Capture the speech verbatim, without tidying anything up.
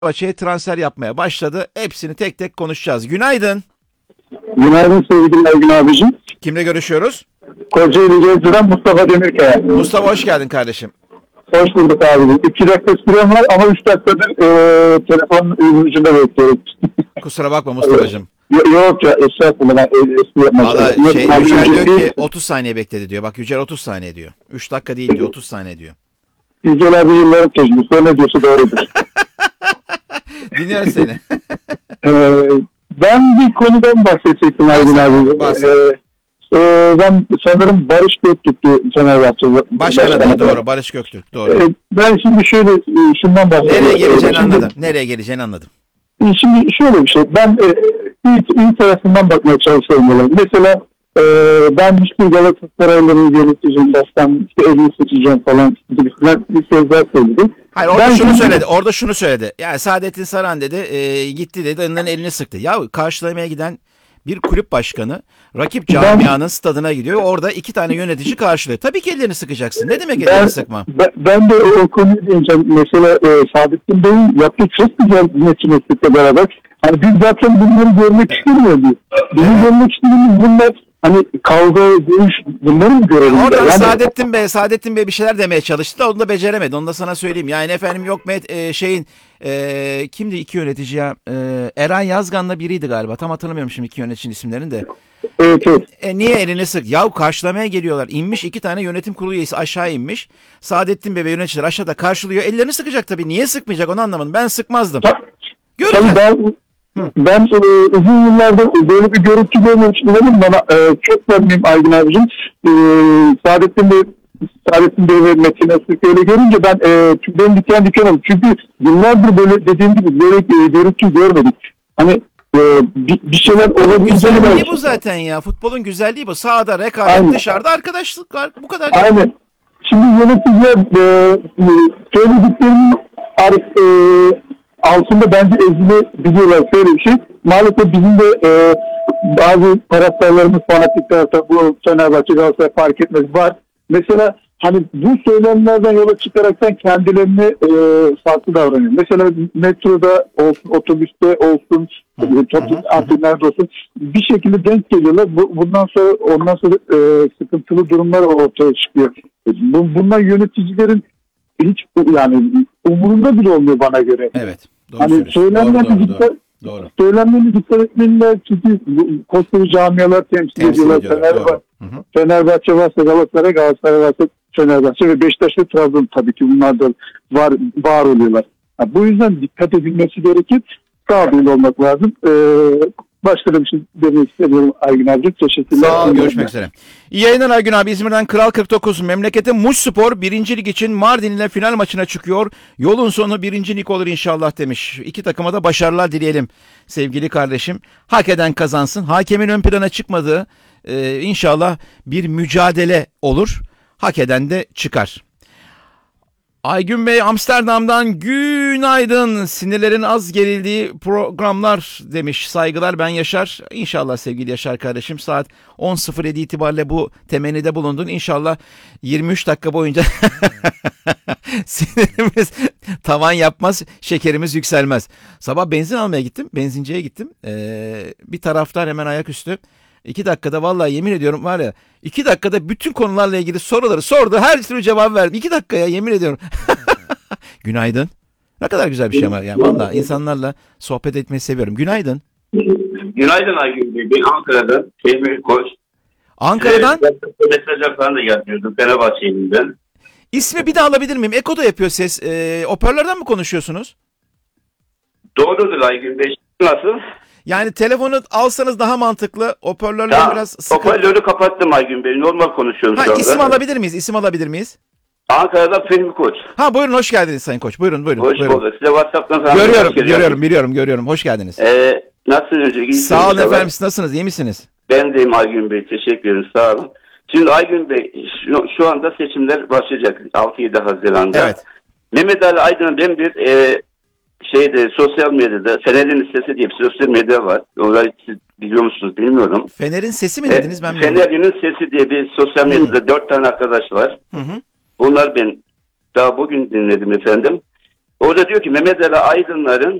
Fenerbahçe'ye transfer yapmaya başladı. Hepsini tek tek konuşacağız. Günaydın. Günaydın sevgili Ergün abicim. Kimle görüşüyoruz? Kocaeli Gezdiren Mustafa Demirkaya. Mustafa hoş geldin kardeşim. Hoş bulduk abicim. İki dakika sürem var ama üç dakikadır e, telefonun ucunda bekliyorum. Kusura bakma Mustafa'cığım. Yok ya estağfurullah. Ben espri yapmadım. Valla Yok, şey, abi, Yücel önce diyor bir- ki otuz saniye bekledi diyor. Bak Yücel otuz saniye diyor. üç dakika değil diyor, otuz saniye diyor. Yücel abi yılların tecrübesi. O ne diyorsa doğrudur. Dinliyoruz seni. e, ben bir konudan bahsedecektim Ergün abi. bahset. E, e, ben sanırım Barış Göktürk'tü Fenerbahçe'de. Başkan adayı doğru. Barış Göktürk doğru. E, ben şimdi şöyle e, şundan bahsedeyim. Nereye geleceğini Şimdi- anladım. Nereye geleceğini anladım. Şimdi şöyle bir şey, ben e, iyi, iyi tarafından bakmaya çalışıyorum. Böyle. Mesela e, ben hiçbir Galatasaraylı'nın yöneticim, baştan işte elini seçeceğim falan gibi bir sözler söyledi. Hayır orada Ben şunu şimdi- söyledi. Orada şunu söyledi. Yani Saadettin Saran dedi e, gitti dedi. Onların elini sıktı. Ya karşılamaya giden bir kulüp başkanı rakip camianın stadına gidiyor. Orada iki tane yönetici karşılıyor. Tabii ki ellerini sıkacaksın. Ne demek ellerini Ben, sıkma? ben, ben de o, o konuyu diyeceğim. Mesela e, Saadettin Bey'in yaptığı çok güzel yönetimle beraber. Hani biz zaten bunları görmek istemiyoruz. Bizim görmek istediğimiz bunlar hani kavga, dövüş bunları mı görelim? Oradan Yani- Saadettin Bey, Saadettin Bey bir şeyler demeye çalıştı da onu da beceremedi. Onu da sana söyleyeyim. Yani efendim yok Met e, şeyin e, kimdi iki yönetici ya? E, Eren Yazgan'la biriydi galiba. Tam hatırlamıyorum şimdi iki yöneticinin isimlerini de. Evet, evet. E, niye elini sık? Yahu karşılamaya geliyorlar. İnmiş iki tane yönetim kurulu üyesi aşağı inmiş. Saadettin Bey ve yöneticiler aşağıda karşılıyor. Ellerini sıkacak tabii. Niye sıkmayacak onu anlamadım. Ben sıkmazdım. Ta- Göreceğiz. Tabii ben ben e, uzun yıllardır böyle bir görüntü görmemiştim. Bana e, çok memnunum Aydın abicim. E, Saadettin Bey Saadettin Bey ve Metin Öztürk öyle görünce ben e, tüylerim diken diken oldum. Çünkü yıllardır böyle dediğim gibi böyle e, görüntü görmedik. Hani e, bir, bir şeyler olabileceğini Güzelliği bu zaten ya. Futbolun güzelliği bu. Sahada rekabet, Aynen. dışarıda arkadaşlık var. Bu kadar. Aynen. Şimdi yöneticiler e, e, söylediklerinin ar- e, altında bence ezilebiliyorlar. Şöyle bir şey. Maalesef bizim de e, bazı taraftarlarımız, fanatik taraftar, bu Fenerbahçe, Galatasaray fark etmez var. Mesela hani bu söylemlerden yola çıkaraktan kendilerini e, farklı davranıyor. Mesela metroda olsun, otobüste olsun, e, toplu antrenlerde olsun bir şekilde denk geliyorlar. Bu, bundan sonra ondan sonra e, sıkıntılı durumlar ortaya çıkıyor. Bu, bunlar yöneticilerin hiç yani umurunda bile olmuyor bana göre. Evet. Doğru Hani söylüyorsun. söylemlerine Doğru, doğru, dikkat, doğru. Doğru. söylemlerine dikkat etmeliler çünkü bu koskoca camialar temsil, Temsil ediyorlar. ediyorlar, Fenerbahçe, doğru. Hı hı. Fenerbahçe varsa Galatasaray, Galatasaray varsa Fenerbahçe ve Beşiktaş ve Trabzon tabii ki bunlar da var, var oluyorlar. Ha, bu yüzden dikkat edilmesi gerekir. Sağduyulu olmak lazım. Ee, başka da bir şey demek istemiyorum Aygün abi. Teşekkürler. Sağ ol, görüşmek üzere. İyi yayınlar Aygün abi. İzmir'den Kral kırk dokuz. Memleketi Muşspor birinci lig için Mardin ile final maçına çıkıyor. Yolun sonu birinci lig olur inşallah demiş. İki takıma da başarılar dileyelim sevgili kardeşim. Hak eden kazansın. Hakemin ön plana çıkmadığı e, inşallah bir mücadele olur. Hak eden de çıkar. Aygün Bey Amsterdam'dan günaydın. Sinirlerin az gerildiği programlar demiş. Saygılar ben Yaşar. İnşallah sevgili Yaşar kardeşim saat on sıfır yedi itibariyle bu temennide bulundun. İnşallah yirmi üç dakika boyunca sinirimiz tavan yapmaz, şekerimiz yükselmez. Sabah benzin almaya gittim. Benzinciye gittim. Ee, bir taraftar hemen ayaküstü. İki dakikada vallahi yemin ediyorum var ya iki dakikada bütün konularla ilgili soruları sordu. Her türlü cevap verdim. İki dakikaya yemin ediyorum. Günaydın. Ne kadar güzel bir şey ama yani vallahi insanlarla sohbet etmeyi seviyorum. Günaydın. Günaydın Aygün Bey. Ben Ankara'dan Fehmi Koç. Ankara'dan Ee, mesajlar falan da yazıyordum Fenerbahçe'yinden. ismi bir daha alabilir miyim? Eko da yapıyor ses. Ee, hoparlörden mi konuşuyorsunuz? Doğrudur Aygün Bey. Nasıl? Yani telefonu alsanız daha mantıklı. Hoparlörler Ya, biraz sıkı. hoparlörü kapattım Aygün Bey. Normal konuşuyorum Ha şu anda. isim alabilir miyiz? İsim alabilir miyiz? Ankara'dan Fehmi Koç. Ha buyurun hoş geldiniz Sayın Koç. Buyurun buyurun. Hoş buyurun. bulduk. Size WhatsApp'tan falan Görüyorum, mesaj geliyor. görüyorum, biliyorum, görüyorum. Hoş geldiniz. Ee, nasılsınız önce? İyisiniz Sağ olun inşallah. efendim. Siz nasılsınız? İyi misiniz? Ben deyim Aygün Bey. Teşekkür ederim. Sağ olun. Şimdi Aygün Bey şu, şu anda seçimler başlayacak. altı yedi Haziran'da. Evet. Mehmet Ali Aydın'ın ben bir e, şeyde sosyal medyada Fener'in listesi diye bir sosyal medya var. Onları siz biliyor musunuz bilmiyorum. Fener'in sesi mi E, dediniz? Ben bilmiyorum. Fener'in sesi diye bir sosyal medyada dört tane arkadaş var. Hı hı. Bunlar ben daha bugün dinledim efendim. Orada diyor ki Mehmet Ali Aydınlar'ın